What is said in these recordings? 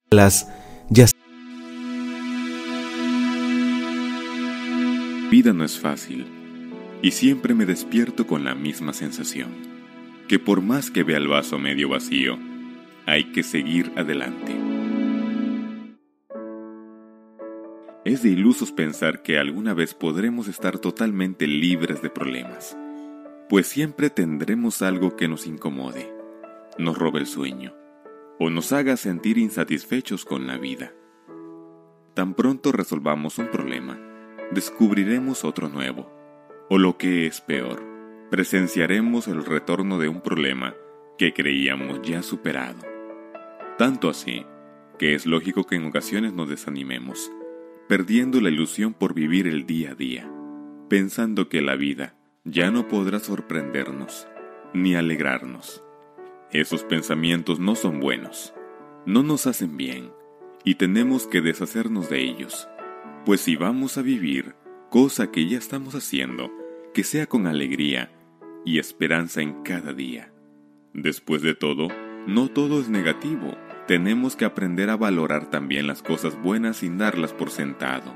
las ya. La vida no es fácil y siempre me despierto con la misma sensación, que por más que vea el vaso medio vacío, hay que seguir adelante. Es de ilusos pensar que alguna vez podremos estar totalmente libres de problemas, pues siempre tendremos algo que nos incomode, nos robe el sueño o nos haga sentir insatisfechos con la vida. Tan pronto resolvamos un problema, descubriremos otro nuevo, o lo que es peor, presenciaremos el retorno de un problema que creíamos ya superado. Tanto así, que es lógico que en ocasiones nos desanimemos, perdiendo la ilusión por vivir el día a día, pensando que la vida ya no podrá sorprendernos, ni alegrarnos. Esos pensamientos no son buenos, no nos hacen bien, y tenemos que deshacernos de ellos, pues si vamos a vivir, cosa que ya estamos haciendo, que sea con alegría y esperanza en cada día. Después de todo, no todo es negativo, tenemos que aprender a valorar también las cosas buenas sin darlas por sentado.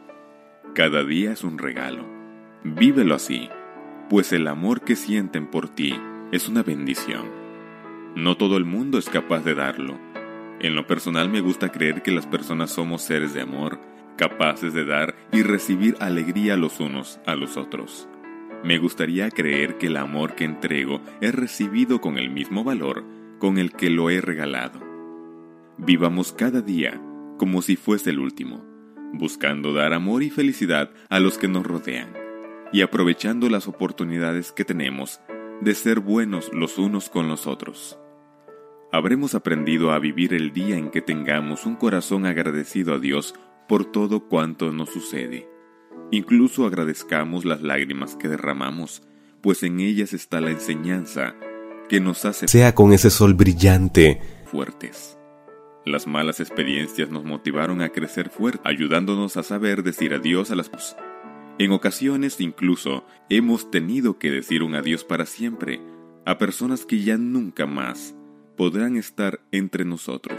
Cada día es un regalo, vívelo así, pues el amor que sienten por ti es una bendición. No todo el mundo es capaz de darlo. En lo personal me gusta creer que las personas somos seres de amor, capaces de dar y recibir alegría los unos a los otros. Me gustaría creer que el amor que entrego es recibido con el mismo valor con el que lo he regalado. Vivamos cada día como si fuese el último, buscando dar amor y felicidad a los que nos rodean, y aprovechando las oportunidades que tenemos de ser buenos los unos con los otros. Habremos aprendido a vivir el día en que tengamos un corazón agradecido a Dios por todo cuanto nos sucede. Incluso agradezcamos las lágrimas que derramamos, pues en ellas está la enseñanza que nos hace sea con ese sol brillante fuertes. Las malas experiencias nos motivaron a crecer fuertes, ayudándonos a saber decir adiós a las cosas. En ocasiones incluso hemos tenido que decir un adiós para siempre a personas que ya nunca más podrán estar entre nosotros.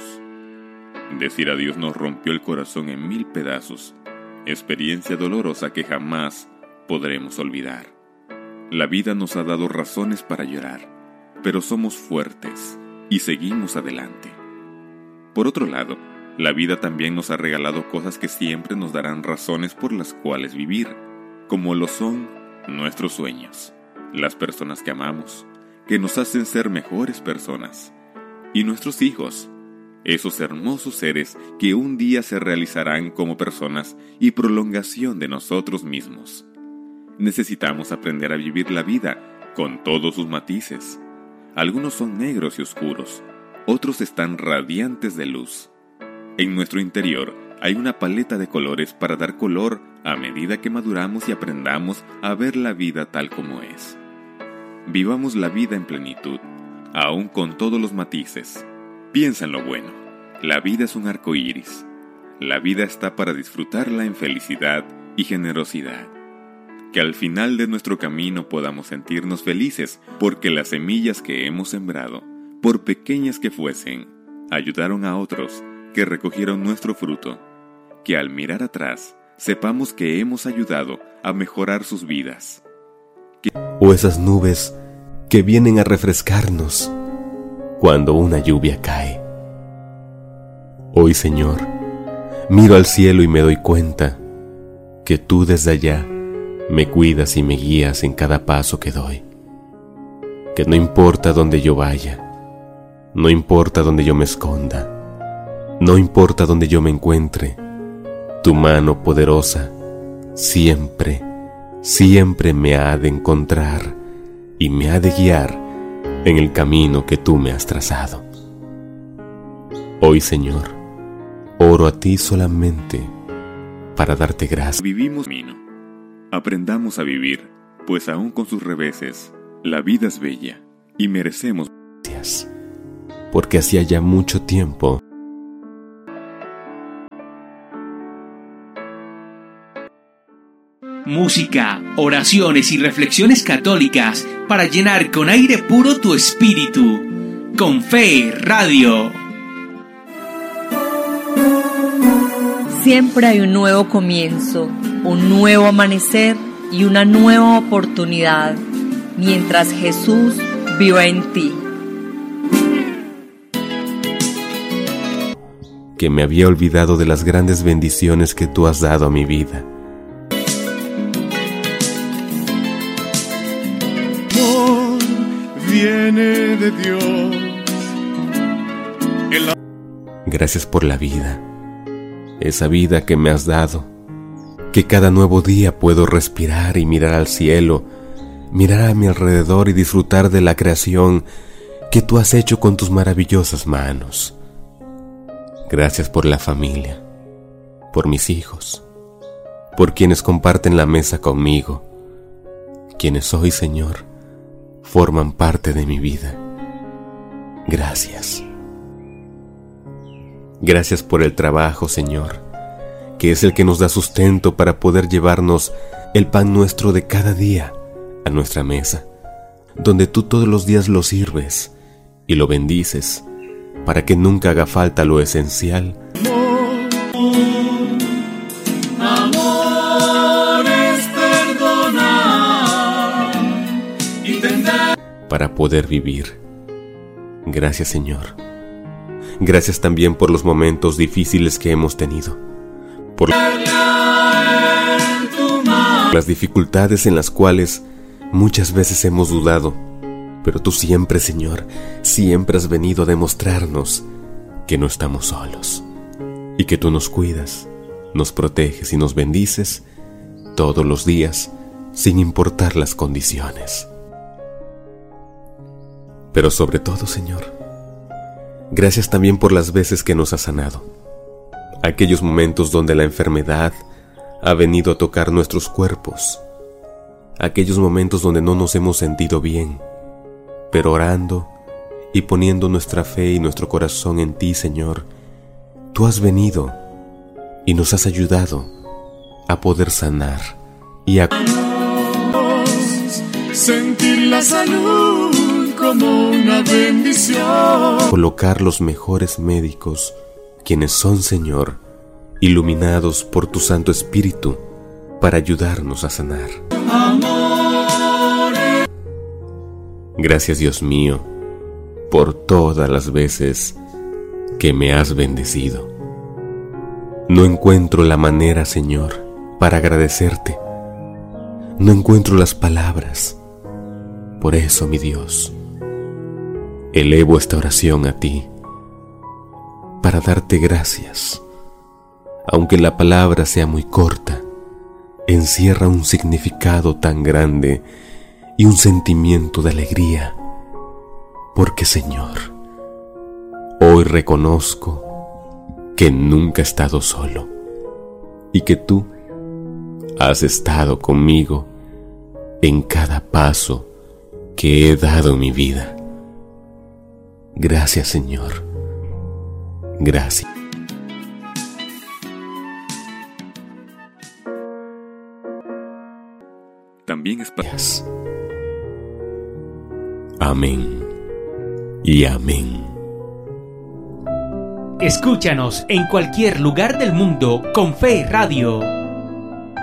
Decir adiós nos rompió el corazón en 1000 pedazos, experiencia dolorosa que jamás podremos olvidar. La vida nos ha dado razones para llorar, pero somos fuertes y seguimos adelante. Por otro lado, la vida también nos ha regalado cosas que siempre nos darán razones por las cuales vivir, como lo son nuestros sueños, las personas que amamos, que nos hacen ser mejores personas, y nuestros hijos, esos hermosos seres que un día se realizarán como personas y prolongación de nosotros mismos. Necesitamos aprender a vivir la vida con todos sus matices. Algunos son negros y oscuros, otros están radiantes de luz. En nuestro interior hay una paleta de colores para dar color a medida que maduramos y aprendamos a ver la vida tal como es. Vivamos la vida en plenitud, aún con todos los matices. Piensa en lo bueno. La vida es un arco iris. La vida está para disfrutarla en felicidad y generosidad. Que al final de nuestro camino podamos sentirnos felices porque las semillas que hemos sembrado, por pequeñas que fuesen, ayudaron a otros que recogieron nuestro fruto. Que al mirar atrás, sepamos que hemos ayudado a mejorar sus vidas. O esas nubes que vienen a refrescarnos cuando una lluvia cae. Hoy, Señor, miro al cielo y me doy cuenta que tú desde allá me cuidas y me guías en cada paso que doy. Que no importa dónde yo vaya, no importa dónde yo me esconda, no importa dónde yo me encuentre, tu mano poderosa siempre, siempre me ha de encontrar y me ha de guiar en el camino que tú me has trazado. Hoy, Señor, oro a ti solamente para darte gracias. Vivimos camino. Aprendamos a vivir, pues aún con sus reveses, la vida es bella y merecemos gracias, porque hacía ya mucho tiempo música, oraciones y reflexiones católicas para llenar con aire puro tu espíritu. Con Fe Radio. Siempre hay un nuevo comienzo, un nuevo amanecer y una nueva oportunidad, mientras Jesús viva en ti. Que me había olvidado de las grandes bendiciones que tú has dado a mi vida. Amor viene de Dios. Gracias por la vida, esa vida que me has dado, que cada nuevo día puedo respirar y mirar al cielo, mirar a mi alrededor y disfrutar de la creación que tú has hecho con tus maravillosas manos. Gracias por la familia, por mis hijos, por quienes comparten la mesa conmigo, quienes hoy, Señor, forman parte de mi vida. Gracias. Gracias por el trabajo, Señor, que es el que nos da sustento para poder llevarnos el pan nuestro de cada día a nuestra mesa, donde tú todos los días lo sirves y lo bendices para que nunca haga falta lo esencial. Amor es perdonar y tender para poder vivir. Gracias, Señor. Gracias también por los momentos difíciles que hemos tenido, por las dificultades en las cuales muchas veces hemos dudado, pero tú siempre, Señor, siempre has venido a demostrarnos que no estamos solos y que tú nos cuidas, nos proteges y nos bendices todos los días, sin importar las condiciones. Pero sobre todo, Señor, gracias también por las veces que nos has sanado, aquellos momentos donde la enfermedad ha venido a tocar nuestros cuerpos, aquellos momentos donde no nos hemos sentido bien, pero orando y poniendo nuestra fe y nuestro corazón en ti, Señor, tú has venido y nos has ayudado a poder sanar y a sentir la salud como una bendición. Colocar los mejores médicos, quienes son, Señor, iluminados por tu Santo Espíritu para ayudarnos a sanar. Gracias, Dios mío, por todas las veces que me has bendecido. No encuentro la manera, Señor, para agradecerte. No encuentro las palabras. Por eso, mi Dios, elevo esta oración a ti, para darte gracias. Aunque la palabra sea muy corta, encierra un significado tan grande y un sentimiento de alegría, porque, Señor, hoy reconozco que nunca he estado solo y que tú has estado conmigo en cada paso que he dado en mi vida. Gracias, Señor. Gracias. También es para... Amén y amén. Escúchanos en cualquier lugar del mundo con Fe Radio.